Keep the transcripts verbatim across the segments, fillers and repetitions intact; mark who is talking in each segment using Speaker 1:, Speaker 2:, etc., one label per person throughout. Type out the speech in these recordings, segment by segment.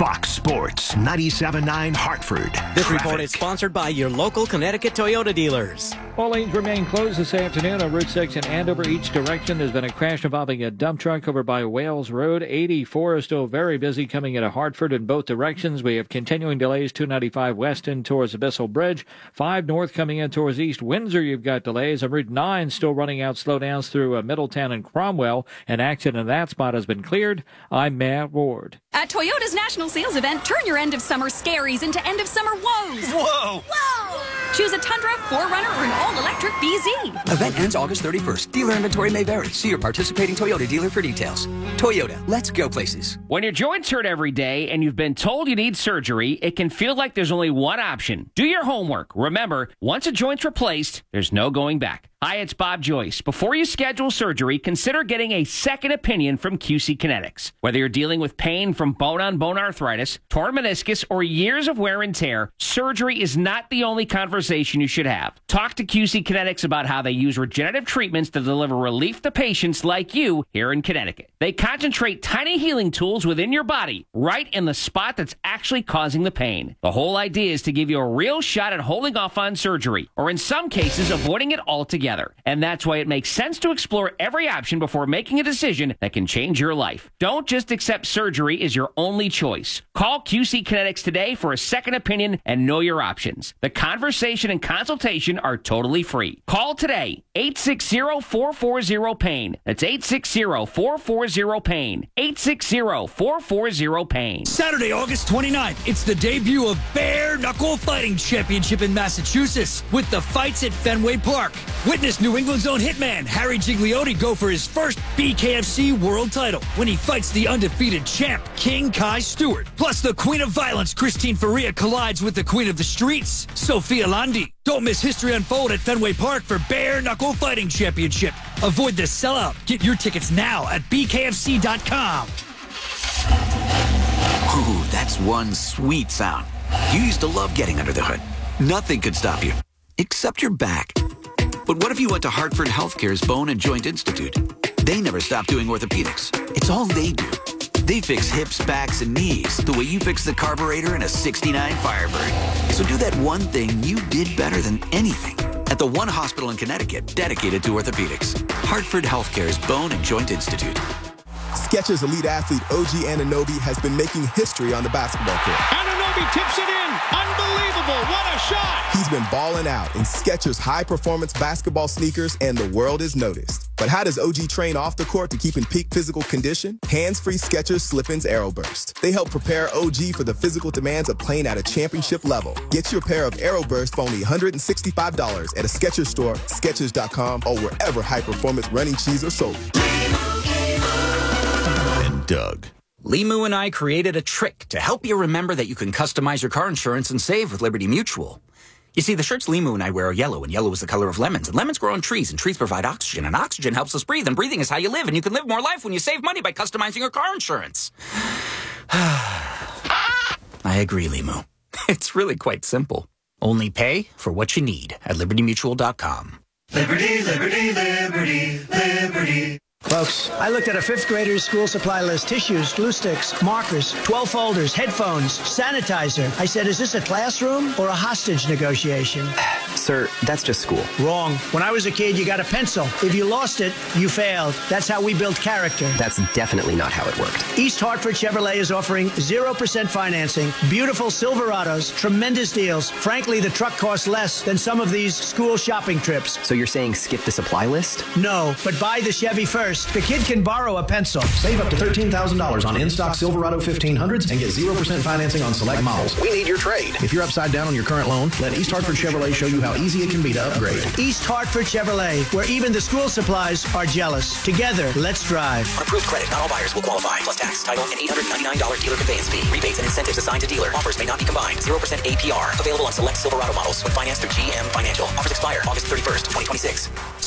Speaker 1: Fox Sports ninety-seven point nine Hartford.
Speaker 2: This
Speaker 1: Traffic.
Speaker 2: report is sponsored by your local Connecticut Toyota dealers.
Speaker 3: All lanes remain closed this afternoon on Route six in Andover each direction. There's been a crash involving a dump truck over by Wales Road. eighty-four is still very busy coming into Hartford in both directions. We have continuing delays two ninety-five west in towards Abyssal Bridge. five north coming in towards East Windsor. You've got delays. On Route nine still running out slowdowns through uh, Middletown and Cromwell. An accident in that spot has been cleared. I'm Matt Ward.
Speaker 4: At Toyota's National Sales Event, turn your end of summer scaries into end of summer woes.
Speaker 5: Whoa!
Speaker 4: Whoa! Choose a Tundra, four runner, or an all-electric B Z.
Speaker 5: Event ends August thirty-first. Dealer inventory may vary. See your participating Toyota dealer for details. Toyota, let's go places.
Speaker 6: When your joints hurt every day and you've been told you need surgery, it can feel like there's only one option. Do your homework. Remember, once a joint's replaced, there's no going back. Hi, it's Bob Joyce. Before you schedule surgery, consider getting a second opinion from Q C Kinetics. Whether you're dealing with pain from bone-on-bone arthritis, torn meniscus, or years of wear and tear, surgery is not the only conversation you should have. Talk to Q C Kinetics about how they use regenerative treatments to deliver relief to patients like you here in Connecticut. They concentrate tiny healing tools within your body, right in the spot that's actually causing the pain. The whole idea is to give you a real shot at holding off on surgery, or in some cases, avoiding it altogether. And that's why it makes sense to explore every option before making a decision that can change your life. Don't just accept surgery as your only choice. Call Q C Kinetics today for a second opinion and know your options. The conversation and consultation are totally free. Call today, eight six zero, four four zero, pain. That's eight six zero, four four zero, pain. eight six zero, four four zero, pain.
Speaker 7: Saturday, August twenty-ninth, it's the debut of Bare Knuckle Fighting Championship in Massachusetts with the fights at Fenway Park. Witness New England's own hitman Harry Gigliotti go for his first B K F C world title when he fights the undefeated champ King Kai Stewart. Plus, the Queen of Violence Christine Faria collides with the Queen of the Streets Sophia Landi. Don't miss history unfold at Fenway Park for Bare Knuckle Fighting Championship. Avoid the sellout. Get your tickets now at B K F C dot com.
Speaker 8: Ooh, that's one sweet sound. You used to love getting under the hood. Nothing could stop you, except your back. But what if you went to Hartford Healthcare's Bone and Joint Institute? They never stop doing orthopedics. It's all they do. They fix hips, backs, and knees the way you fix the carburetor in a sixty-nine Firebird. So do that one thing you did better than anything at the one hospital in Connecticut dedicated to orthopedics. Hartford Healthcare's Bone and Joint Institute.
Speaker 9: Skechers elite athlete O G Anunoby has been making history on the basketball court.
Speaker 10: Anunoby tips it in. Unbelievable. What a shot.
Speaker 9: He's been balling out in Skechers high-performance basketball sneakers, and the world is noticed. But how does O G train off the court to keep in peak physical condition? Hands-free Skechers Slip-ins Aeroburst. They help prepare O G for the physical demands of playing at a championship level. Get your pair of Aeroburst for only one hundred sixty-five dollars at a Skechers store, Skechers dot com, or wherever high-performance running shoes are sold.
Speaker 8: And Doug.
Speaker 5: Limu and I created a trick to help you remember that you can customize your car insurance and save with Liberty Mutual. You see, the shirts Limu and I wear are yellow, and yellow is the color of lemons, and lemons grow on trees, and trees provide oxygen, and oxygen helps us breathe, and breathing is how you live, and you can live more life when you save money by customizing your car insurance. I agree, Limu. It's really quite simple. Only pay for what you need at Liberty Mutual dot com.
Speaker 11: Liberty, liberty, liberty, liberty.
Speaker 12: Folks, I looked at a fifth grader's school supply list. Tissues, glue sticks, markers, twelve folders, headphones, sanitizer. I said, is this a classroom or a hostage negotiation?
Speaker 13: Sir, that's just school.
Speaker 12: Wrong. When I was a kid, you got a pencil. If you lost it, you failed. That's how we build character.
Speaker 13: That's definitely not how it worked.
Speaker 12: East Hartford Chevrolet is offering zero percent financing, beautiful Silverados, tremendous deals. Frankly, the truck costs less than some of these school shopping trips.
Speaker 13: So you're saying skip the supply list?
Speaker 12: No, but buy the Chevy first. The kid can borrow a pencil.
Speaker 14: Save up to thirteen thousand dollars on in-stock Silverado fifteen hundreds and get zero percent financing on select models.
Speaker 15: We need your trade.
Speaker 14: If you're upside down on your current loan, let East Hartford Chevrolet show you how easy it can be to upgrade.
Speaker 12: East Hartford Chevrolet, where even the school supplies are jealous. Together, let's drive.
Speaker 5: On approved credit, not all buyers will qualify. Plus tax, title, and eight hundred ninety-nine dollars dealer conveyance fee. Rebates and incentives assigned to dealer. Offers may not be combined. zero percent A P R. Available on select Silverado models when financed through G M Financial. Offers expire August thirty-first, twenty twenty-six.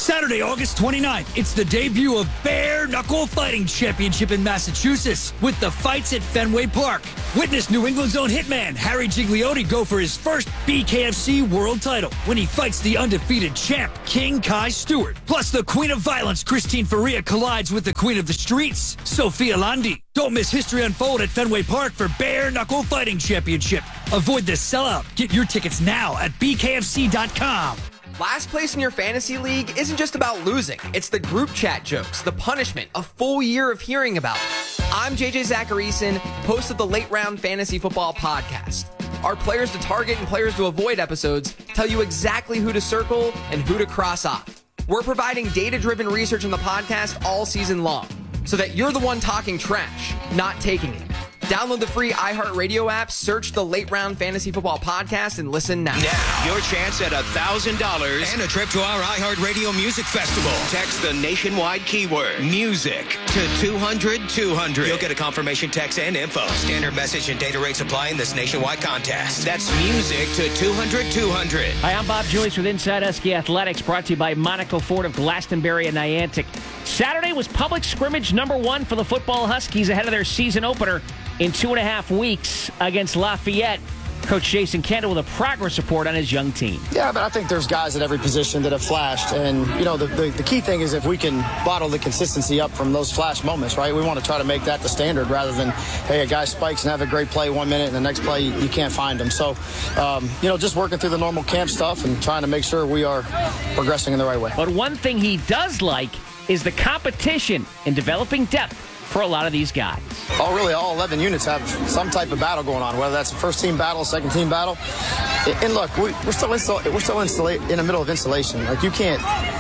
Speaker 7: Saturday, August twenty-ninth, it's the debut of Bare Knuckle Fighting Championship in Massachusetts with the fights at Fenway Park. Witness New England's own hitman Harry Gigliotti go for his first B K F C world title when he fights the undefeated champ King Kai Stewart. Plus, the Queen of Violence Christine Faria collides with the Queen of the Streets Sophia Landi. Don't miss history unfold at Fenway Park for Bare Knuckle Fighting Championship. Avoid the sellout. Get your tickets now at B K F C dot com.
Speaker 15: Last place in your fantasy league isn't just about losing. It's the group chat jokes, the punishment, a full year of hearing about it. I'm J J Zacharyson, host of the Late Round Fantasy Football Podcast. Our players to target and players to avoid episodes tell you exactly who to circle and who to cross off. We're providing data-driven research in the podcast all season long so that you're the one talking trash, not taking it. Download the free iHeartRadio app, search the Late Round Fantasy Football Podcast, and listen now.
Speaker 16: Now, your chance at one thousand dollars and a trip to our iHeartRadio Music Festival. Text the nationwide keyword, music, to two hundred two hundred. You'll get a confirmation text and info. Standard message and data rates apply in this nationwide contest. That's music to two hundred two hundred.
Speaker 6: Hi, I'm Bob Joyce with Inside Husky Athletics, brought to you by Monaco Ford of Glastonbury and Niantic. Saturday was public scrimmage number one for the football Huskies ahead of their season opener in two and a half weeks against Lafayette. Coach Jason Kendall with a progress report on his young team.
Speaker 17: Yeah, but I think there's guys at every position that have flashed. And, you know, the, the, the key thing is if we can bottle the consistency up from those flash moments, right? We want to try to make that the standard rather than, hey, a guy spikes and have a great play one minute and the next play you, you can't find him. So, um, you know, just working through the normal camp stuff and trying to make sure we are progressing in the right way.
Speaker 6: But one thing he does like is the competition in developing depth for a lot of these guys.
Speaker 17: Oh, really, all eleven units have some type of battle going on, whether that's a first-team battle, second-team battle. And look, we, we're still install, we're still installa- in the middle of installation. Like, you can't...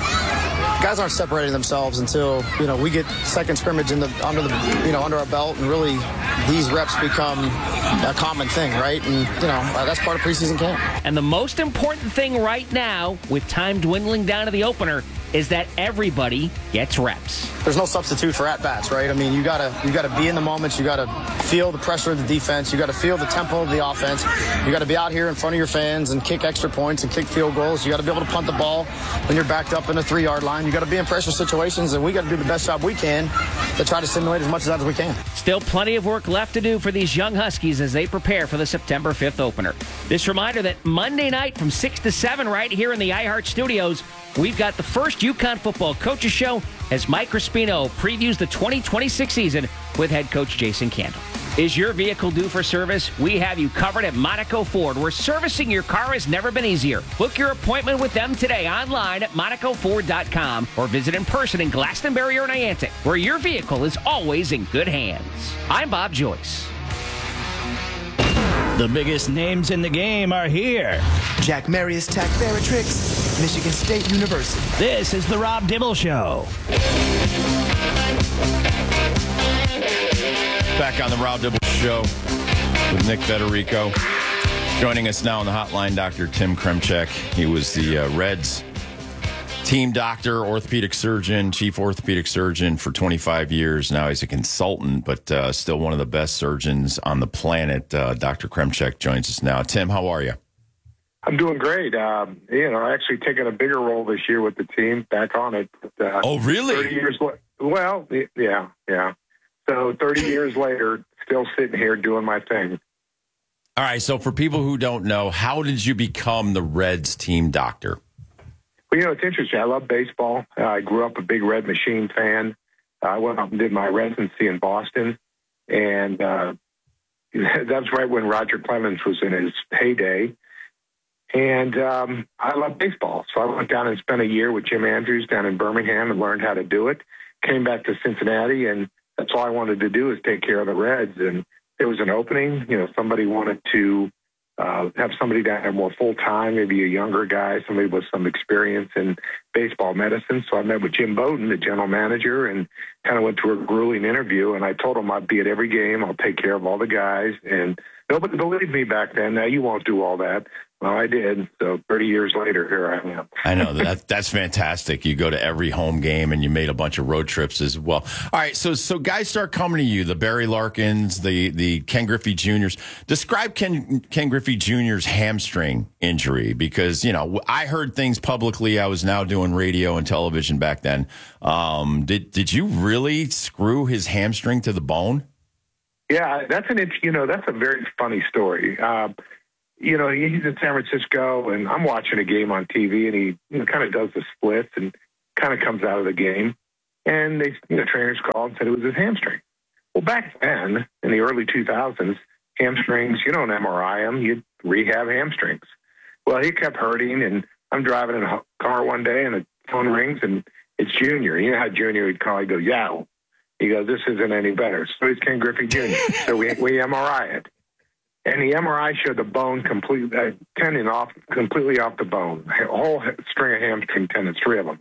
Speaker 17: Guys aren't separating themselves until, you know, we get second scrimmage in the under the you know under our belt, and really these reps become a common thing, right? And you know uh, that's part of preseason camp.
Speaker 6: And the most important thing right now, with time dwindling down to the opener, is that everybody gets reps.
Speaker 17: There's no substitute for at-bats, right? I mean, you gotta you gotta be in the moments. You gotta feel the pressure of the defense. You gotta feel the tempo of the offense. You gotta be out here in front of your fans and kick extra points and kick field goals. You gotta be able to punt the ball when you're backed up in the three-yard line. You gotta be in pressure situations, and we gotta do the best job we can to try to simulate as much of that as we can.
Speaker 6: Still plenty of work left to do for these young Huskies as they prepare for the September fifth opener. This reminder that Monday night from six to seven right here in the iHeart Studios, we've got the first UConn football coaches show as Mike Crispino previews the twenty twenty-six season with head coach Jason Kendall. Is your vehicle due for service? We have you covered at Monaco Ford, where servicing your car has never been easier. Book your appointment with them today online at monaco ford dot com or visit in person in Glastonbury or Niantic, where your vehicle is always in good hands. I'm Bob Joyce.
Speaker 18: The biggest names in the game are here.
Speaker 19: Jack Marius, Tack Barretrix, Michigan State University.
Speaker 18: This is the Rob Dibble Show.
Speaker 20: Back on the Rob Dibble Show with Nick Federico. Joining us now on the hotline, Doctor Tim Kremchek. He was the uh, Reds team doctor, orthopedic surgeon, chief orthopedic surgeon for twenty-five years. Now he's a consultant, but uh, still one of the best surgeons on the planet. Uh, Doctor Kremchek joins us now. Tim, how are you?
Speaker 21: I'm doing great. Um, you know, actually taking a bigger role this year with the team, back on it. But, uh,
Speaker 20: oh, really?
Speaker 21: thirty years la- well, yeah, yeah. So thirty years later, still sitting here doing my thing.
Speaker 20: All right, so for people who don't know, how did you become the Reds team doctor?
Speaker 21: Well, you know, it's interesting. I love baseball. Uh, I grew up a big Red Machine fan. Uh, I went up and did my residency in Boston. And uh, that's right when Roger Clemens was in his heyday. And um, I love baseball. So I went down and spent a year with Jim Andrews down in Birmingham and learned how to do it. Came back to Cincinnati, and that's all I wanted to do is take care of the Reds. And there was an opening. You know, somebody wanted to uh, have somebody down there more full-time, maybe a younger guy, somebody with some experience in baseball medicine. So I met with Jim Bowden, the general manager, and kind of went through a grueling interview. And I told him I'd be at every game. I'll take care of all the guys. And nobody believed me back then. Now, you won't do all that. Well, I did. So thirty years later, here I am.
Speaker 20: I know that that's fantastic. You go to every home game, and you made a bunch of road trips as well. All right, so so guys start coming to you. The Barry Larkins, the the Ken Griffey Juniors Describe Ken Ken Griffey Junior's hamstring injury, because you know I heard things publicly. I was now doing radio and television back then. Um, did did you really screw his hamstring to the bone?
Speaker 21: Yeah, that's an you know that's a very funny story. Uh, You know, he's in San Francisco, and I'm watching a game on T V, and he you know, kind of does the splits and kind of comes out of the game. And they, you know, trainers called and said it was his hamstring. Well, back then, in the early two thousands, hamstrings, you don't M R I them, you rehab hamstrings. Well, he kept hurting, and I'm driving in a car one day, and the phone rings, and it's Junior. You know how Junior would call, he'd go, yeah. He goes, this isn't any better. So he's Ken Griffey Junior So we, we M R I it. And the M R I showed the bone completely, uh, tendon off, completely off the bone, a whole string of hamstring tendons, three of them.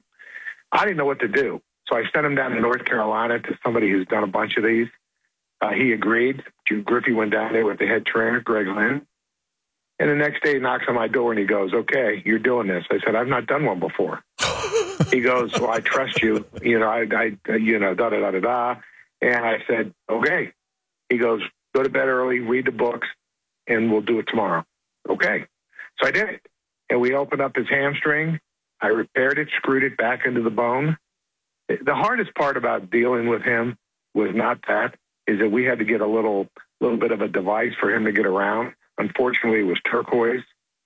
Speaker 21: I didn't know what to do. So I sent him down to North Carolina to somebody who's done a bunch of these. Uh, he agreed. Griffey went down there with the head trainer, Greg Lynn. And the next day he knocks on my door and he goes, okay, you're doing this. I said, I've not done one before. He goes, well, I trust you. You know, I, I you know, da, da, da, da, da. And I said, okay. He goes, go to bed early, read the books, and we'll do it tomorrow. Okay. So I did it. And we opened up his hamstring. I repaired it, screwed it back into the bone. The hardest part about dealing with him was not that, is that we had to get a little little bit of a device for him to get around. Unfortunately, it was turquoise,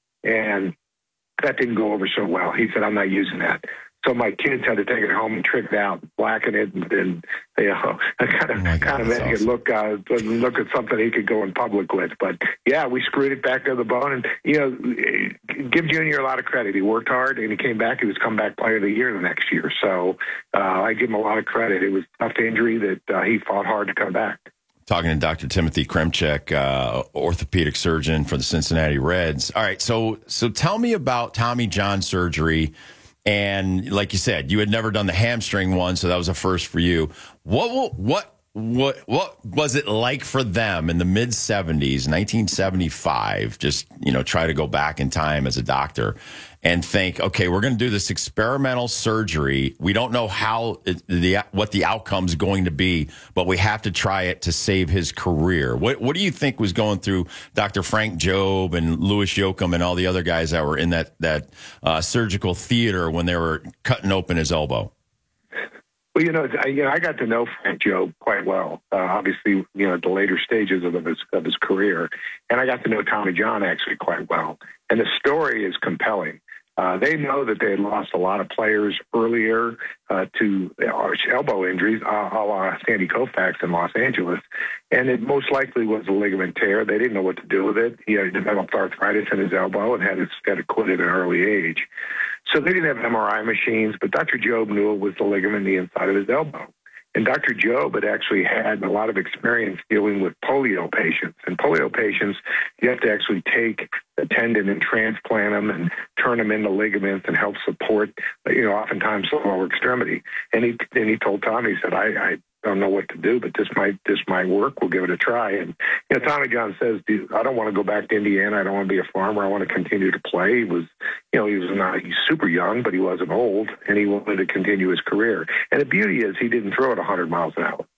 Speaker 21: and that didn't go over so well. He said, I'm not using that. So my kids had to take it home and trick it out, blacken it, and, and you know, kind of, oh kind of make awesome. it look uh, look at something he could go in public with. But yeah, we screwed it back to the bone, and you know, give Junior a lot of credit. He worked hard, and he came back. He was comeback player of the year the next year. So uh, I give him a lot of credit. It was a tough injury that uh, he fought hard to come back.
Speaker 20: Talking to Doctor Timothy Kremchek, uh, orthopedic surgeon for the Cincinnati Reds. All right, so so tell me about Tommy John surgery. And like you said, you had never done the hamstring one, so that was a first for you. What what what what was it like for them in the mid seventies, nineteen seventy-five? Just, you know, try to go back in time as a doctor and think, okay, we're going to do this experimental surgery. We don't know how it, the what the outcome's going to be, but we have to try it to save his career. What what do you think was going through Doctor Frank Jobe and Louis Yoakum and all the other guys that were in that that uh, surgical theater when they were cutting open his elbow?
Speaker 21: Well, you know, I, you know, I got to know Frank Jobe quite well. Uh, obviously, you know, at the later stages of his of his career, and I got to know Tommy John actually quite well. And the story is compelling. Uh, they know that they had lost a lot of players earlier uh, to arch elbow injuries, uh, a la Sandy Koufax in Los Angeles, and it most likely was a ligament tear. They didn't know what to do with it. He had developed arthritis in his elbow and had, his, had it quit at an early age. So they didn't have M R I machines, but Doctor Jobe knew it was the ligament in the inside of his elbow. And Doctor Jobe had actually had a lot of experience dealing with polio patients. And polio patients, you have to actually take a tendon and transplant them and turn them into ligaments and help support, you know, oftentimes the lower extremity. And he and he told Tommy, he said, I, I don't know what to do, but this might this might work. We'll give it a try. And you know, Tommy John says, dude, I don't want to go back to Indiana. I don't want to be a farmer. I want to continue to play. He was, you know, he was not he's super young, but he wasn't old, and he wanted to continue his career. And the beauty is he didn't throw it one hundred miles an hour.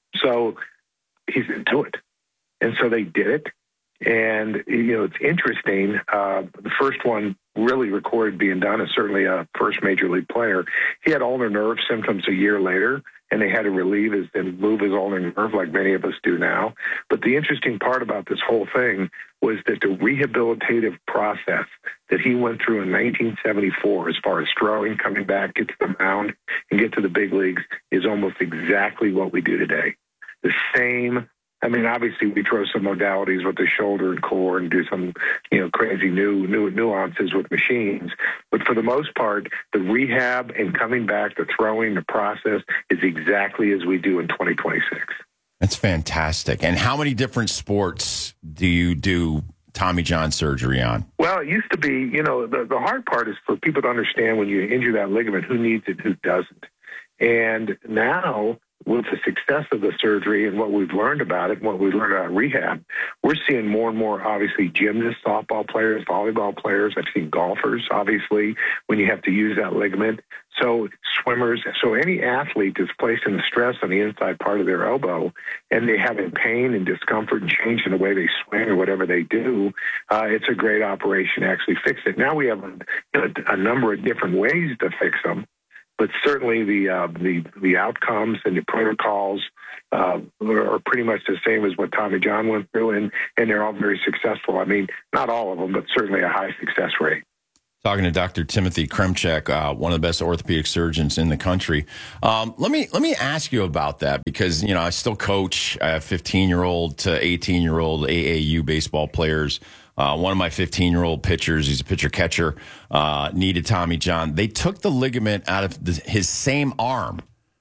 Speaker 21: So he's into it. And so they did it. And, you know, it's interesting. Uh, the first one really recorded being done is certainly a first major league player. He had ulnar nerve symptoms a year later, and they had to relieve his and move his ulnar nerve like many of us do now. But the interesting part about this whole thing was that the rehabilitative process that he went through in nineteen seventy-four, as far as throwing, coming back, get to the mound, and get to the big leagues, is almost exactly what we do today. The same. I mean, obviously, we throw some modalities with the shoulder and core and do some, you know, crazy new, new nuances with machines. But for the most part, the rehab and coming back, the throwing, the process is exactly as we do in twenty twenty-six.
Speaker 20: That's fantastic. And how many different sports do you do Tommy John surgery on?
Speaker 21: Well, it used to be, you know, the, the hard part is for people to understand when you injure that ligament, who needs it, who doesn't. And now with the success of the surgery and what we've learned about it and what we've learned about rehab, we're seeing more and more, obviously, gymnasts, softball players, volleyball players. I've seen golfers, obviously, when you have to use that ligament. So swimmers, so any athlete that's placing the stress on the inside part of their elbow and they having pain and discomfort and change in the way they swing or whatever they do, uh, it's a great operation to actually fix it. Now we have a, you know, a number of different ways to fix them, but certainly the uh, the the outcomes and the protocols uh, are pretty much the same as what Tommy John went through, and, and they're all very successful. I mean, not all of them, but certainly a high success rate.
Speaker 20: Talking to Doctor Timothy Kremchek, uh, one of the best orthopedic surgeons in the country. Um, let me let me ask you about that because, you know, I still coach uh, fifteen-year-old to eighteen-year-old A A U baseball players. Uh, one of my fifteen-year-old pitchers, he's a pitcher-catcher, uh, needed Tommy John. They took the ligament out of the, his same arm.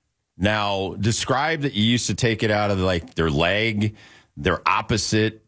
Speaker 20: Now, describe that you used to take it out of, like, their leg, their opposite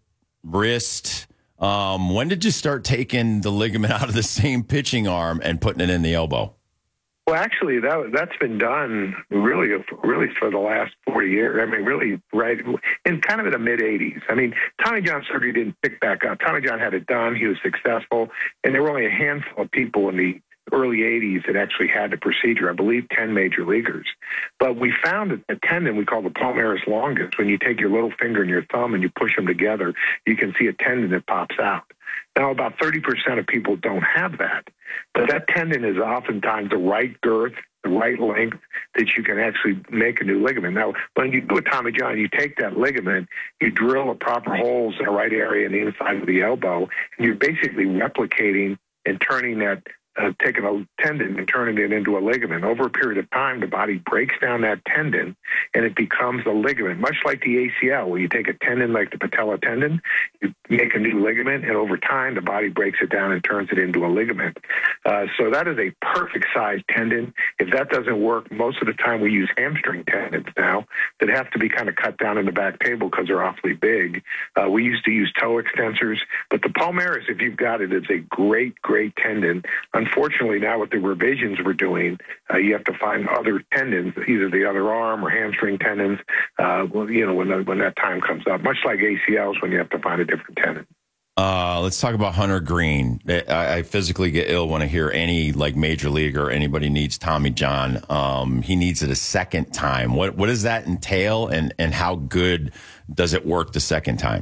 Speaker 20: wrist. Um, when did you start taking the ligament out of the same pitching arm and putting it in the elbow?
Speaker 21: Well, actually, that that's been done really, really for the last forty years. I mean, really, right in kind of in the mid eighties. I mean, Tommy John surgery didn't pick back up. Tommy John had it done. He was successful, and there were only a handful of people in the early eighties that actually had the procedure. I believe ten major leaguers. But we found that the tendon we call the palmaris longus, when you take your little finger and your thumb and you push them together, you can see a tendon that pops out. Now, about thirty percent of people don't have that. But that tendon is oftentimes the right girth, the right length that you can actually make a new ligament. Now, when you do a Tommy John, you take that ligament, you drill the proper holes in the right area in the inside of the elbow, and you're basically replicating and turning that Uh, taking a tendon and turning it into a ligament. Over a period of time, the body breaks down that tendon and it becomes a ligament, much like the A C L, where you take a tendon like the patella tendon, you make a new ligament, and over time, the body breaks it down and turns it into a ligament. Uh, so that is a perfect size tendon. If that doesn't work, most of the time we use hamstring tendons now that have to be kind of cut down in the back table because they're awfully big. Uh, we used to use toe extensors, but the palmaris, if you've got it, is a great, great tendon. Unfortunately, now with the revisions we're doing, uh, you have to find other tendons, either the other arm or hamstring tendons, uh, well, you know, when, the, when that time comes up, much like A C Ls when you have to find a different tendon.
Speaker 20: Uh, let's talk about Hunter Green. I, I physically get ill when I hear any like major league or anybody needs Tommy John. Um, he needs it a second time. What what does that entail, and, and how good does it work the second time?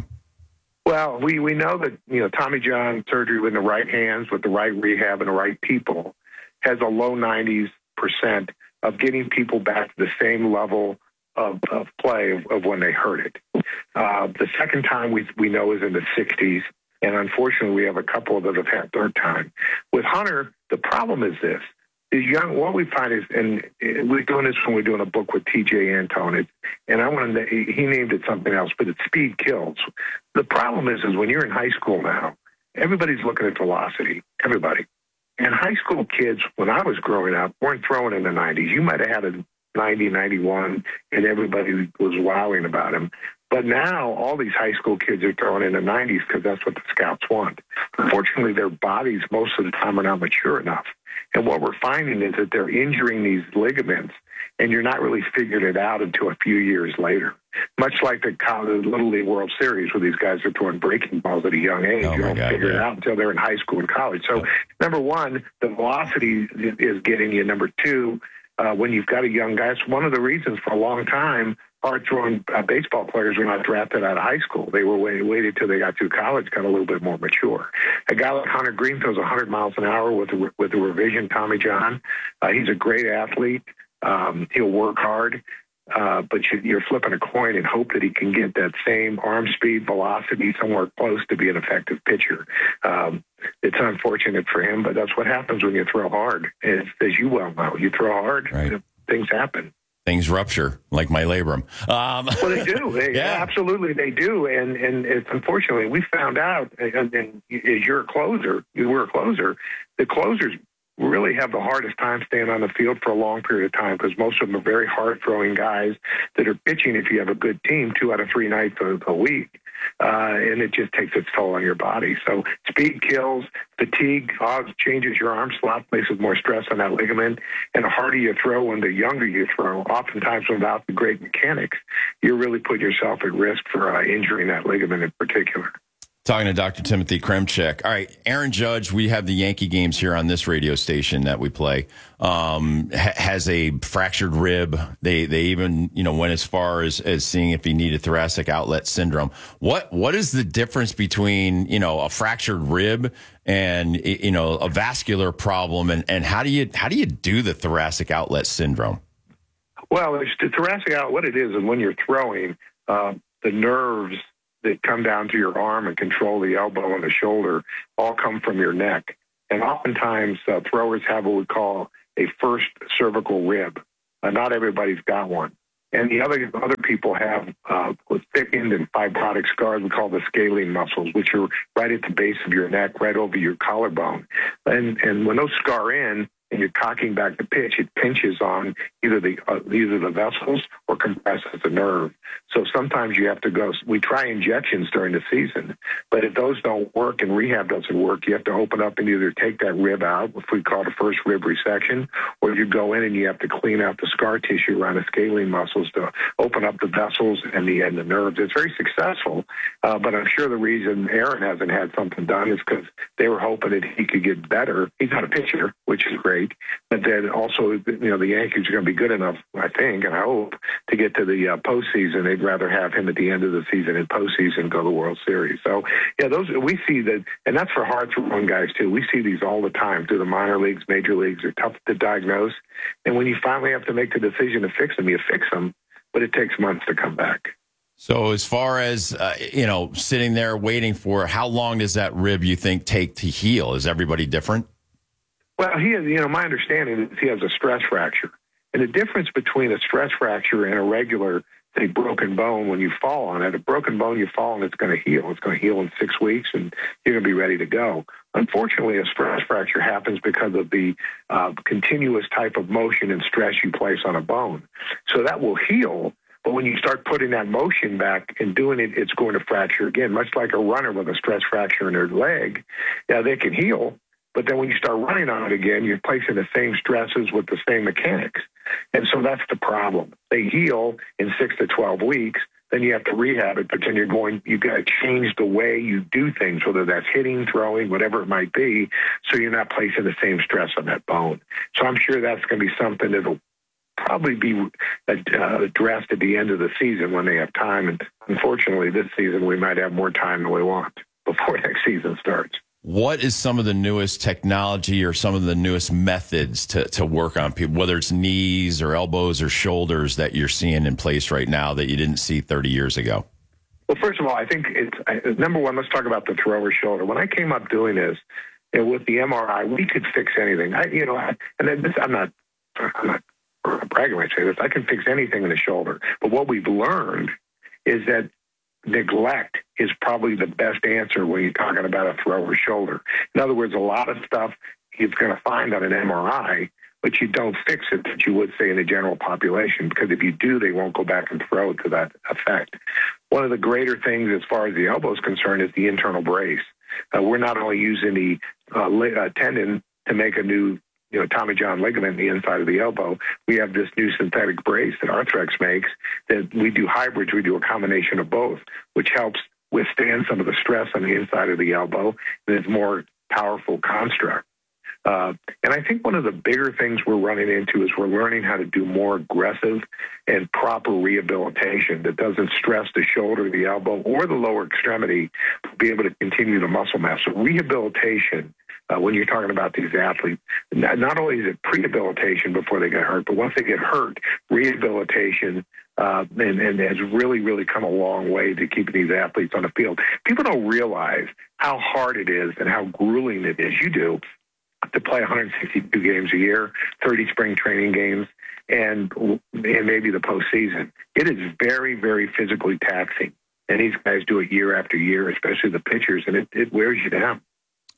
Speaker 21: Well, we, we know that, you know, Tommy John surgery in the right hands with the right rehab and the right people has a low nineties percent of getting people back to the same level of, of play of, of when they heard it. Uh, the second time we we know is in the sixties, and unfortunately we have a couple that have had third time. With Hunter, the problem is this. The young, what we find is, and we're doing this when we're doing a book with T J Antone, it, and I want to, he named it something else, but it's Speed Kills. The problem is, is when you're in high school now, everybody's looking at velocity, everybody. And high school kids, when I was growing up, weren't throwing in the nineties. You might have had a ninety, ninety-one, and everybody was wowing about him. But now all these high school kids are throwing in the nineties because that's what the scouts want. Unfortunately, their bodies most of the time are not mature enough. And what we're finding is that they're injuring these ligaments, and you're not really figuring it out until a few years later. Much like the college, Little League World Series, where these guys are throwing breaking balls at a young age.
Speaker 20: Oh
Speaker 21: you don't
Speaker 20: God,
Speaker 21: figure
Speaker 20: yeah.
Speaker 21: it out until they're in high school and college. So, yeah. Number one, the velocity is getting you. Number two, uh, when you've got a young guy, it's one of the reasons for a long time hard-throwing uh, baseball players were not drafted out of high school. They were wait, waited till they got to college, got a little bit more mature. A guy like Hunter Green throws one hundred miles an hour with a, with a revision Tommy John. Uh, he's a great athlete. Um, he'll work hard, uh, but you, you're flipping a coin and hope that he can get that same arm speed, velocity, somewhere close to be an effective pitcher. Um, it's unfortunate for him, but that's what happens when you throw hard. As, as you well know, you throw hard,
Speaker 20: right.
Speaker 21: Things happen.
Speaker 20: Things rupture, like my labrum. Um,
Speaker 21: well, they do. They,
Speaker 20: yeah.
Speaker 21: Absolutely, they do. And and it's unfortunately, we found out, and, and as you're a closer, you were a closer, the closers really have the hardest time staying on the field for a long period of time because most of them are very hard-throwing guys that are pitching, if you have a good team, two out of three nights a, a week. uh, and it just takes its toll on your body. So speed kills, fatigue uh, changes your arm slot, places more stress on that ligament, and the harder you throw and the younger you throw, oftentimes without the great mechanics, you're really putting yourself at risk for uh, injuring that ligament in particular.
Speaker 20: Talking to Doctor Timothy Kremchek. All right, Aaron Judge, we have the Yankee games here on this radio station that we play, um, ha- has a fractured rib. They they even, you know, went as far as, as seeing if he needed thoracic outlet syndrome. What What is the difference between, you know, a fractured rib and, you know, a vascular problem, and, and how do you how do you do the thoracic outlet syndrome?
Speaker 21: Well, it's the thoracic outlet, what it is is when you're throwing, uh, the nerves that come down to your arm and control the elbow and the shoulder all come from your neck. And oftentimes uh, throwers have what we call a first cervical rib. Uh, not everybody's got one. And the other other people have uh, thickened and fibrotic scars we call the scalene muscles, which are right at the base of your neck, right over your collarbone. And and when those scar in, and you're cocking back the pitch, it pinches on either the uh, either the vessels or compresses the nerve. So sometimes you have to go. We try injections during the season, but if those don't work and rehab doesn't work, you have to open up and either take that rib out, which we call the first rib resection, or you go in and you have to clean out the scar tissue around the scalene muscles to open up the vessels and the and the nerves. It's very successful, uh, but I'm sure the reason Aaron hasn't had something done is because they were hoping that he could get better. He's not a pitcher, which is great. But then also, you know, the Yankees are going to be good enough, I think, and I hope, to get to the uh, postseason. They'd rather have him at the end of the season in postseason go to the World Series. So, yeah, those we see that, and that's for hard-throwing guys, too. We see these all the time through the minor leagues, major leagues. They're tough to diagnose. And when you finally have to make the decision to fix them, you fix them, but it takes months to come back.
Speaker 20: So as far as, uh, you know, sitting there waiting for, how long does that rib, you think, take to heal? Is everybody different?
Speaker 21: Well, he has, you know, my understanding is he has a stress fracture. And the difference between a stress fracture and a regular, say, broken bone, when you fall on it, a broken bone, you fall and it's going to heal. It's going to heal in six weeks and you're going to be ready to go. Unfortunately, a stress fracture happens because of the uh, continuous type of motion and stress you place on a bone. So that will heal. But when you start putting that motion back and doing it, it's going to fracture again, much like a runner with a stress fracture in their leg. Yeah, they can heal. But then when you start running on it again, you're placing the same stresses with the same mechanics. And so that's the problem. They heal in six to twelve weeks. Then you have to rehab it, but then you're going, you've got to change the way you do things, whether that's hitting, throwing, whatever it might be, so you're not placing the same stress on that bone. So I'm sure that's going to be something that'll probably be uh, addressed at the end of the season when they have time. And unfortunately, this season we might have more time than we want before next season starts.
Speaker 20: What is some of the newest technology or some of the newest methods to, to work on people, whether it's knees or elbows or shoulders, that you're seeing in place right now that you didn't see thirty years ago?
Speaker 21: Well, first of all, I think it's uh, number one, let's talk about the thrower shoulder. When I came up doing this, you know, with the M R I, we could fix anything. I, you know, I, and then this, I'm not, I'm not bragging when I say this. I can fix anything in the shoulder. But what we've learned is that neglect is probably the best answer when you're talking about a thrower's shoulder. In other words, a lot of stuff you're going to find on an M R I, but you don't fix it that you would say in the general population, because if you do, they won't go back and throw to that effect. One of the greater things as far as the elbow is concerned is the internal brace. Uh, we're not only using the uh, li- uh, tendon to make a new you know, Tommy John ligament in the inside of the elbow. We have this new synthetic brace that Arthrex makes that we do hybrids. We do a combination of both, which helps withstand some of the stress on the inside of the elbow, and it's more powerful construct. Uh, and I think one of the bigger things we're running into is we're learning how to do more aggressive and proper rehabilitation that doesn't stress the shoulder, the elbow, or the lower extremity to be able to continue the muscle mass. So rehabilitation, Uh, when you're talking about these athletes, not, not only is it prehabilitation before they get hurt, but once they get hurt, rehabilitation uh, and, and has really, really come a long way to keeping these athletes on the field. People don't realize how hard it is and how grueling it is. You do to play one hundred sixty-two games a year, thirty spring training games, and, and maybe the postseason. It is very, very physically taxing. And these guys do it year after year, especially the pitchers, and it, it wears you down.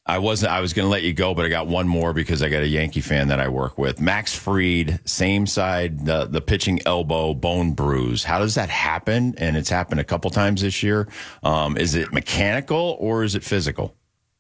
Speaker 20: I wasn't. I was going to let you go, but I got one more because I got a Yankee fan that I work with. Max Fried, same side, the, the pitching elbow, bone bruise. How does that happen? And it's happened a couple times this year. Um, is it mechanical or is it physical?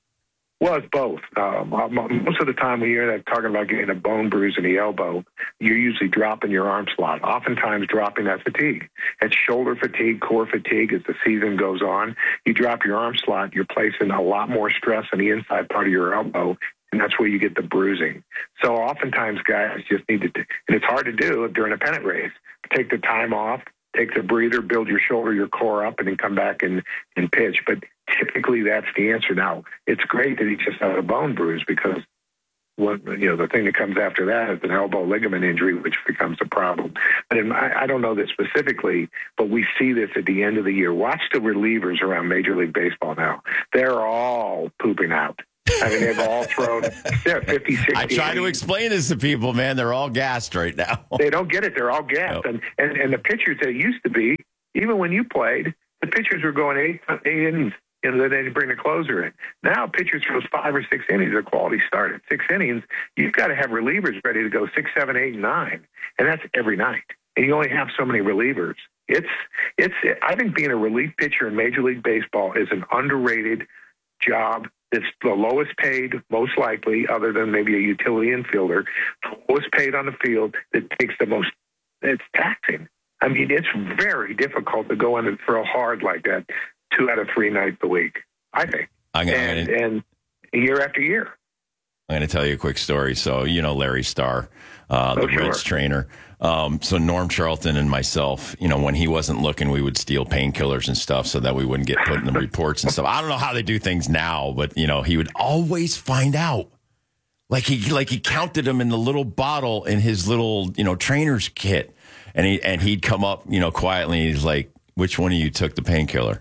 Speaker 21: Well, it's both. Um, most of the time when you're talking about getting a bone bruise in the elbow, you're usually dropping your arm slot, oftentimes dropping that fatigue. It's shoulder fatigue, core fatigue as the season goes on. You drop your arm slot, you're placing a lot more stress on the inside part of your elbow, and that's where you get the bruising. So oftentimes guys just need to, and it's hard to do during a pennant race, take the time off, take the breather, build your shoulder, your core up, and then come back and, and pitch. But typically that's the answer. Now, it's great that he just had a bone bruise because what, you know, the thing that comes after that is an elbow ligament injury, which becomes a problem. But in, I, I don't know this specifically, but we see this at the end of the year. Watch the relievers around Major League Baseball now. They're all pooping out. I mean, they've all thrown yeah, fifty, sixty.
Speaker 20: I try to explain this to people, man. They're all gassed right now.
Speaker 21: They don't get it. They're all gassed. Nope. And, and and the pitchers that used to be, even when you played, the pitchers were going eight, eight innings, and then they bring the closer in. Now pitchers throws five or six innings, a quality start at six innings. You've got to have relievers ready to go six, seven, eight, nine, and that's every night. And you only have so many relievers. It's it's. I think being a relief pitcher in Major League Baseball is an underrated job. It's the lowest paid, most likely, other than maybe a utility infielder, the lowest paid on the field that takes the most, it's taxing. I mean, it's very difficult to go in and throw hard like that two out of three nights a week, I think.
Speaker 20: I'm gonna,
Speaker 21: and,
Speaker 20: I'm gonna,
Speaker 21: and year after year.
Speaker 20: I'm going to tell you a quick story. So, you know, Larry Starr, uh, the
Speaker 21: oh, sure.
Speaker 20: Reds trainer. Um, so Norm Charlton and myself, you know, when he wasn't looking, we would steal painkillers and stuff so that we wouldn't get put in the reports and stuff. I don't know how they do things now, but, you know, he would always find out. Like he like he counted them in the little bottle in his little, you know, trainer's kit. And, he, and he'd come up, you know, quietly. And he's like, which one of you took the painkiller?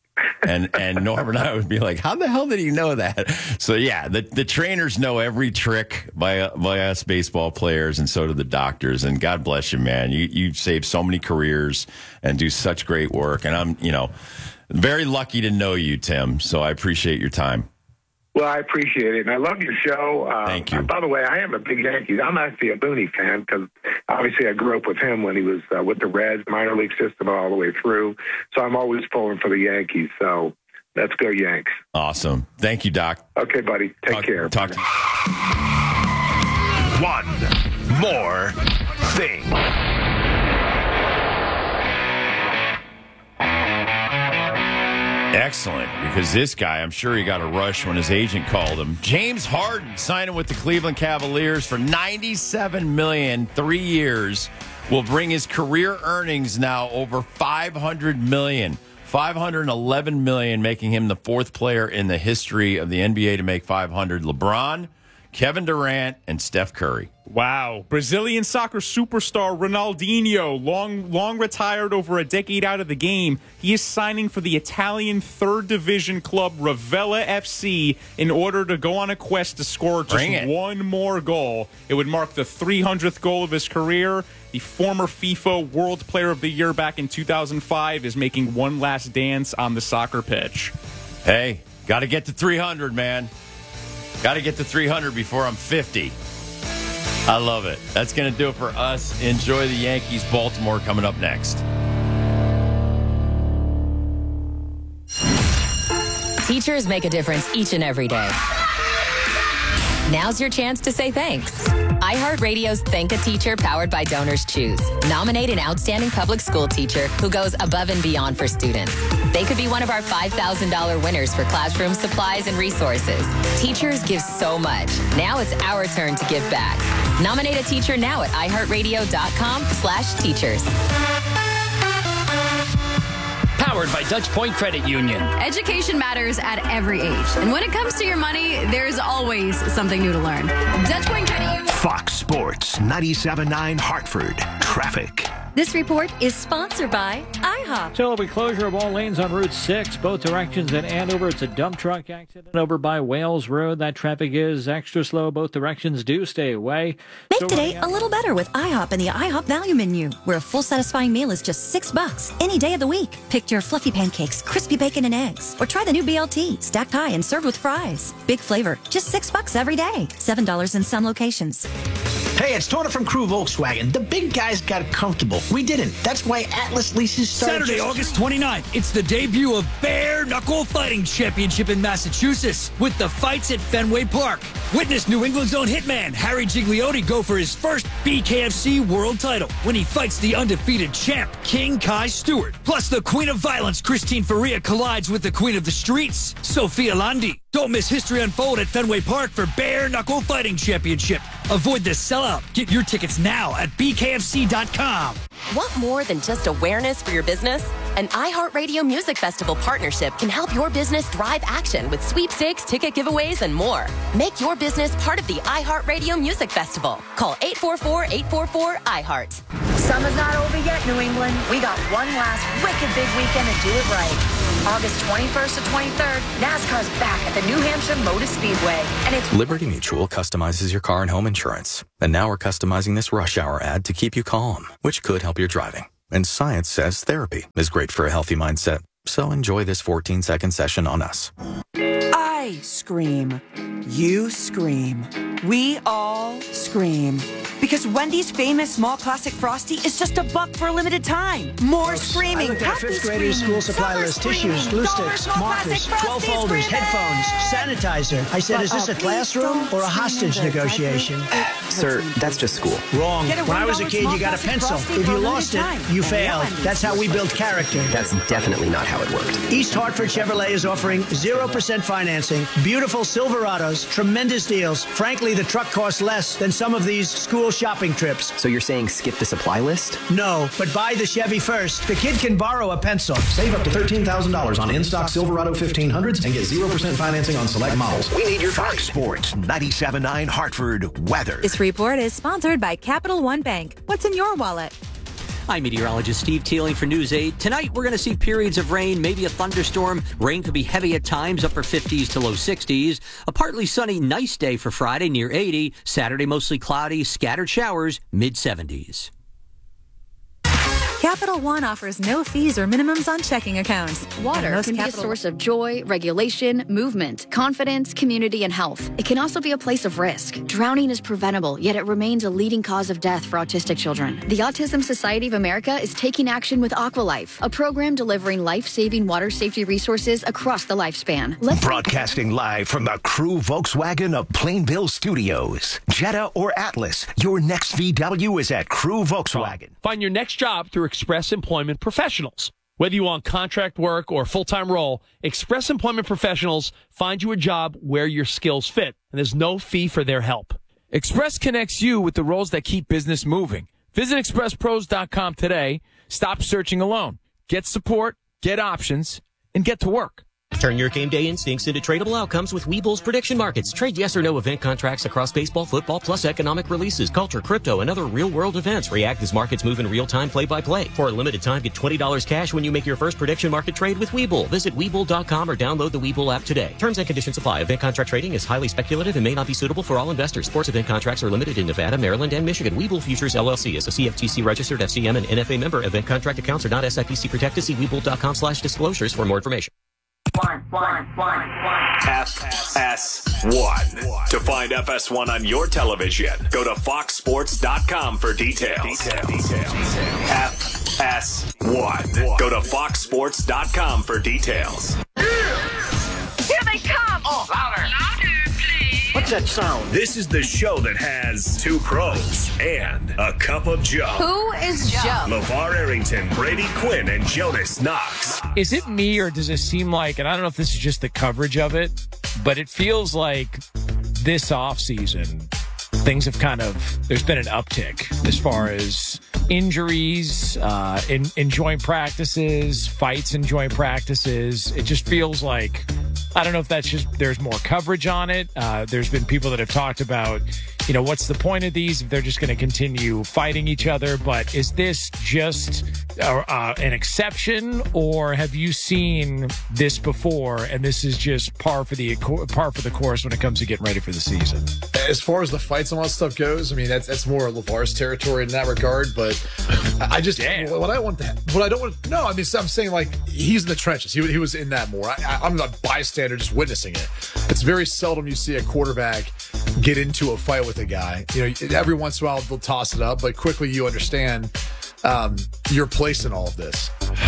Speaker 20: And and Norm and I would be like, how the hell did he know that? So, yeah, the, the trainers know every trick by, by us baseball players, and so do the doctors. And God bless you, man. You you save so many careers and do such great work. And I'm, you know, very lucky to know you, Tim. So I appreciate your time.
Speaker 21: Well, I appreciate it, and I love your show. Uh,
Speaker 20: Thank you.
Speaker 21: By the way, I am a big Yankees. I'm actually a Booney fan because obviously I grew up with him when he was uh, with the Reds, minor league system all the way through. So I'm always pulling for the Yankees. So let's go Yanks.
Speaker 20: Awesome. Thank you, Doc.
Speaker 21: Okay, buddy. Take
Speaker 20: talk,
Speaker 21: care.
Speaker 20: Talk to
Speaker 1: One more thing.
Speaker 20: Excellent, because this guy, I'm sure he got a rush when his agent called him. James Harden signing with the Cleveland Cavaliers for ninety-seven million dollars, three years, will bring his career earnings now over five hundred million dollars. five hundred eleven million dollars, making him the fourth player in the history of the N B A to make five hundred. LeBron, Kevin Durant, and Steph Curry.
Speaker 22: Wow. Brazilian soccer superstar Ronaldinho, long long retired, over a decade out of the game. He is signing for the Italian third division club Ravella F C in order to go on a quest to score just one more goal. It would mark the three hundredth goal of his career. The former FIFA World Player of the Year back in two thousand five is making one last dance on the soccer pitch.
Speaker 20: Hey, got to get to three hundred, man. Got to get to three hundred before I'm fifty. I love it. That's going to do it for us. Enjoy the Yankees Baltimore coming up next.
Speaker 23: Teachers make a difference each and every day. Now's your chance to say thanks. iHeartRadio's Thank a Teacher, powered by Donors Choose. Nominate an outstanding public school teacher who goes above and beyond for students. They could be one of our five thousand dollars winners for classroom supplies and resources. Teachers give so much. Now it's our turn to give back. Nominate a teacher now at iHeartRadio.com slash teachers.
Speaker 18: Powered by Dutch Point Credit Union.
Speaker 4: Education matters at every age. And when it comes to your money, there's always something new to learn. Dutch Point Credit Union.
Speaker 1: Fox Sports ninety-seven point nine Hartford. Traffic.
Speaker 2: This report is sponsored by IHOP.
Speaker 3: Till the closure of all lanes on Route six, both directions in Andover. It's a dump truck accident over by Wales Road. That traffic is extra slow. Both directions do stay away.
Speaker 2: Make
Speaker 3: So
Speaker 2: today a little better with IHOP and the IHOP Value Menu, where a full satisfying meal is just six bucks any day of the week. Pick your fluffy pancakes, crispy bacon and eggs, or try the new B L T, stacked high and served with fries. Big flavor, just six bucks every day. Seven dollars in some locations.
Speaker 14: Hey, it's Tony from Crew Volkswagen. The big guys got comfortable. We didn't. That's why Atlas leases started.
Speaker 7: Saturday,
Speaker 14: just-
Speaker 7: August twenty-ninth, it's the debut of Bare Knuckle Fighting Championship in Massachusetts with the fights at Fenway Park. Witness New England's own hitman, Harry Gigliotti, go for his first B K F C world title when he fights the undefeated champ, King Kai Stewart. Plus, the Queen of Violence, Christine Faria, collides with the Queen of the Streets, Sophia Landi. Don't miss history unfold at Fenway Park for Bare Knuckle Fighting Championship. Avoid the sellout. Get your tickets now at B K F C dot com.
Speaker 10: Want more than just awareness for your business? An iHeartRadio Music Festival partnership can help your business drive action with sweepstakes, ticket giveaways, and more. Make your business part of the iHeartRadio Music Festival. Call eight four four, eight four four, I heart.
Speaker 24: Summer's not over yet, New England. We got one last wicked big weekend to do it right. August twenty-first to twenty-third, NASCAR's back at the New Hampshire Motor Speedway. And it's
Speaker 25: Liberty Mutual customizes your car and home insurance. And now we're customizing this rush hour ad to keep you calm, which could help your driving. And science says therapy is great for a healthy mindset. So enjoy this fourteen second session on us.
Speaker 26: I scream. You scream. We all scream. Because Wendy's famous small classic Frosty is just a buck for a limited time. More screaming.
Speaker 12: I looked at a
Speaker 26: Happy
Speaker 12: fifth grader's
Speaker 26: screaming.
Speaker 12: school supply
Speaker 26: Summer
Speaker 12: list:
Speaker 26: screaming.
Speaker 12: tissues, glue
Speaker 26: Dollar
Speaker 12: sticks,
Speaker 26: small
Speaker 12: markers,
Speaker 26: classic
Speaker 12: twelve
Speaker 26: Frosty
Speaker 12: folders,
Speaker 26: screaming.
Speaker 12: headphones, sanitizer. I said,
Speaker 26: But
Speaker 12: is this
Speaker 26: oh,
Speaker 12: a
Speaker 26: please
Speaker 12: classroom
Speaker 26: don't
Speaker 12: or a
Speaker 26: scream
Speaker 12: hostage
Speaker 26: in the
Speaker 12: negotiation?
Speaker 13: Sir, that's just school.
Speaker 12: Wrong.
Speaker 26: Get a
Speaker 12: When I was a
Speaker 26: one dollar
Speaker 12: kid,
Speaker 26: small
Speaker 12: you got a
Speaker 26: classic
Speaker 12: pencil.
Speaker 26: Frosty
Speaker 12: If
Speaker 26: for
Speaker 12: you
Speaker 26: a
Speaker 12: lost it,
Speaker 26: limited time.
Speaker 12: you
Speaker 26: And
Speaker 12: failed.
Speaker 26: Wendy's.
Speaker 12: That's how we build character.
Speaker 13: That's definitely not how it worked.
Speaker 12: East Hartford Chevrolet is offering zero percent financing, beautiful Silverados, tremendous deals. Frankly, the truck costs less than some of these school shopping trips.
Speaker 13: So you're saying skip the supply list?
Speaker 12: No, but buy the Chevy first. The kid can borrow a pencil.
Speaker 14: Save up to thirteen thousand dollars on in-stock Silverado fifteen hundreds and get zero percent financing on select models.
Speaker 1: We need your Fox Sports ninety-seven point nine Hartford weather.
Speaker 27: This report is sponsored by Capital One Bank. What's in your wallet?
Speaker 28: I'm meteorologist Steve Teeling for News eight. Tonight, we're going to see periods of rain, maybe a thunderstorm. Rain could be heavy at times, upper fifties to low sixties. A partly sunny, nice day for Friday, near eighty. Saturday, mostly cloudy, scattered showers, mid seventies.
Speaker 27: Capital One offers no fees or minimums on checking accounts.
Speaker 4: Water
Speaker 27: And most
Speaker 4: can be a
Speaker 27: Capital
Speaker 4: source of joy, regulation, movement, confidence, community, and health. It can also be a place of risk. Drowning is preventable, yet it remains a leading cause of death for autistic children. The Autism Society of America is taking action with Aqualife, a program delivering life-saving water safety resources across the lifespan. Let's
Speaker 1: Broadcasting live from the Crew Volkswagen of Plainville Studios. Jetta or Atlas, your next V W is at Crew Volkswagen.
Speaker 29: Find your next job through Express Employment Professionals. Whether you want contract work or a full-time role, Express Employment Professionals find you a job where your skills fit, and there's no fee for their help.
Speaker 30: Express connects you with the roles that keep business moving. Visit express pros dot com today. Stop searching alone. Get support, get options, and get to work.
Speaker 31: Turn your game day instincts into tradable outcomes with Webull's prediction markets. Trade yes or no event contracts across baseball, football, plus economic releases, culture, crypto, and other real-world events. React as markets move in real time, play-by-play. For a limited time, get twenty dollars cash when you make your first prediction market trade with Webull. Visit Webull dot com or download the Webull app today. Terms and conditions apply. Event contract trading is highly speculative and may not be suitable for all investors. Sports event contracts are limited in Nevada, Maryland, and Michigan. Webull Futures, L L C is a C F T C-registered F C M and N F A member. Event contract accounts are not S I P C protected. See Webull dot com slash disclosures for more information.
Speaker 32: One, one, one, one.
Speaker 1: F S one. To find F S one on your television, go to fox sports dot com for details. Details. F S one. Go to fox sports dot com for details.
Speaker 32: Here they come! Oh, louder! Louder, please!
Speaker 1: What's that sound? This is the show that has two pros and a cup of Joe.
Speaker 4: Who is Joe?
Speaker 1: LeVar Arrington, Brady Quinn, and Jonas Knox.
Speaker 30: Is it me, or does it seem like, and I don't know if this is just the coverage of it, but it feels like this offseason, things have kind of, there's been an uptick as far as injuries, uh, in, in joint practices, fights in joint practices. It just feels like, I don't know if that's just, there's more coverage on it. Uh, there's been people that have talked about, you know, what's the point of these if they're just going to continue fighting each other? But is this just uh, uh, an exception, or have you seen this before and this is just par for the par for the course when it comes to getting ready for the season?
Speaker 5: As far as the fights and all that stuff goes, I mean, that's that's more LeVar's territory in that regard. But I just Damn. what I want to what I don't want. No, I mean, I'm saying like he's in the trenches. He he was in that more. I, I'm a bystander, just witnessing it. It's very seldom you see a quarterback get into a fight with a guy. You know, every once in a while they'll toss it up, but quickly you understand um, your place in all of this.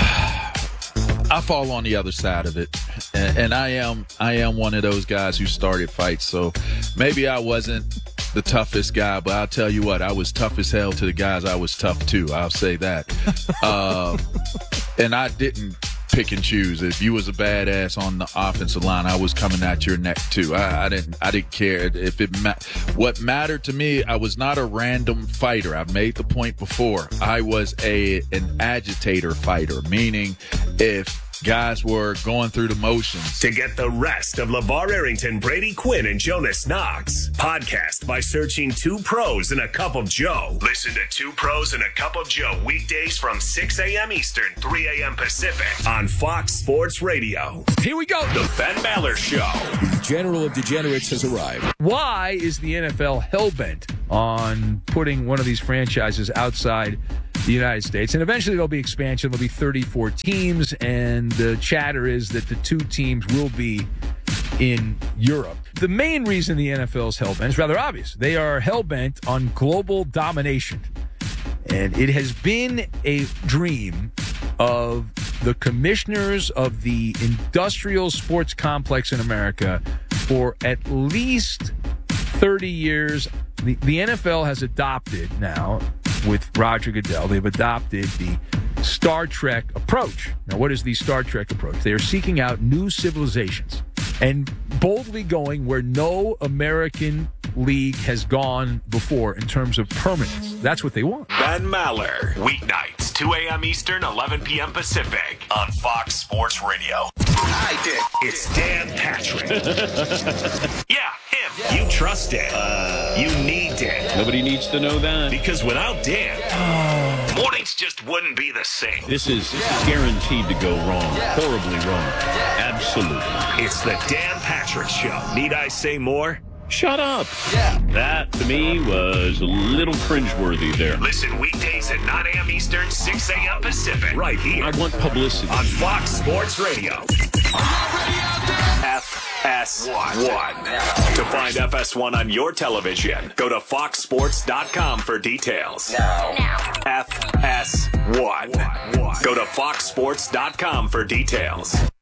Speaker 6: I fall on the other side of it, and, and I am I am one of those guys who started fights. So maybe I wasn't the toughest guy, but I'll tell you what, I was tough as hell to the guys I was tough to. I'll say that. uh, and I didn't pick and choose. If you was a badass on the offensive line, I was coming at your neck too. I, I didn't. I didn't care if it. Ma- what mattered to me, I was not a random fighter. I've made the point before. I was a an agitator fighter, meaning if guys were going through the motions.
Speaker 1: To get the rest of LeVar Arrington, Brady Quinn, and Jonas Knox, podcast by searching Two Pros and a Cup of Joe. Listen to Two Pros and a Cup of Joe weekdays from six a.m. Eastern, three a.m. Pacific on Fox Sports Radio.
Speaker 29: Here we go.
Speaker 1: The Ben Maller Show.
Speaker 8: The General of Degenerates has arrived.
Speaker 29: Why is the N F L hellbent on putting one of these franchises outside the United States? And eventually there'll be expansion. There'll be thirty-four teams, and the chatter is that the two teams will be in Europe. The main reason the N F L is hellbent is rather obvious. They are hellbent on global domination. And it has been a dream of the commissioners of the industrial sports complex in America for at least thirty years. The, the N F L has adopted now, with Roger Goodell, they've adopted the Star Trek approach. Now, what is the Star Trek approach? They are seeking out new civilizations and boldly going where no American league has gone before in terms of permanence. That's what they want.
Speaker 1: Ben Maller, weeknights, two a.m. Eastern, eleven p.m. Pacific on Fox Sports Radio. I did. It's Dan Patrick. Yeah, him. Yeah. You trust Dan. Uh, you need Dan.
Speaker 9: Nobody needs to know that.
Speaker 1: Because without Dan,
Speaker 9: yeah.
Speaker 1: mornings just wouldn't be the same.
Speaker 9: This is yeah. guaranteed to go wrong. Yeah. Horribly wrong. Yeah. Absolutely.
Speaker 1: It's the Dan Patrick Show. Need I say more?
Speaker 9: Shut up. Yeah. That, to me, was a little cringeworthy there.
Speaker 1: Listen weekdays at nine a.m. Eastern, six a.m. Pacific. Right here.
Speaker 9: I want publicity.
Speaker 1: On Fox Sports Radio. F S one. To find F S one on your television, go to fox sports dot com for details. Now. now. F S one. Go to fox sports dot com for details.